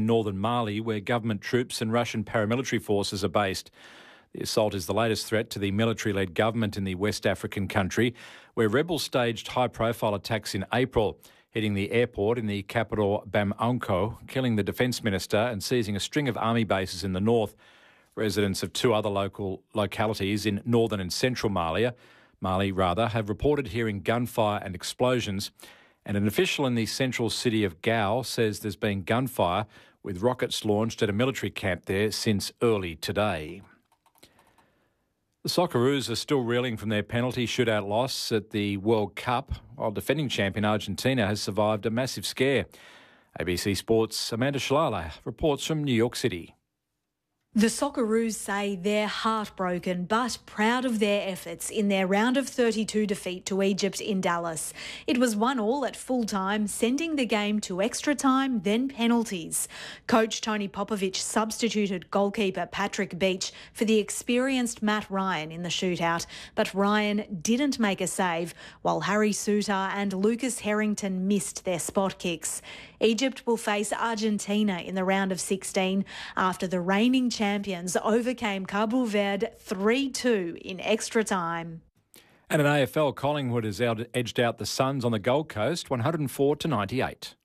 in northern Mali, where government troops and Russian paramilitary forces are based. The assault is the latest threat to the military-led government in the West African country, where rebels staged high-profile attacks in April, hitting the airport in the capital Bamako, killing the defence minister and seizing a string of army bases in the north. Residents of two other local localities in northern and central Mali, have reported hearing gunfire and explosions. And an official in the central city of Gao says there's been gunfire with rockets launched at a military camp there since early today. The Socceroos are still reeling from their penalty shootout loss at the World Cup, while defending champion Argentina has survived a massive scare. ABC Sports' Amanda Shalala reports from New York City. The Socceroos say they're heartbroken but proud of their efforts in their round of 32 defeat to Egypt in Dallas. It was 1-1 at full time, sending the game to extra time, then penalties. Coach Tony Popovich substituted goalkeeper Patrick Beach for the experienced Matt Ryan in the shootout, but Ryan didn't make a save, while Harry Suter and Lucas Harrington missed their spot kicks. Egypt will face Argentina in the round of 16 after the reigning champions overcame Cabo Verde 3-2 in extra time. And in AFL, Collingwood has edged out the Suns on the Gold Coast 104-98.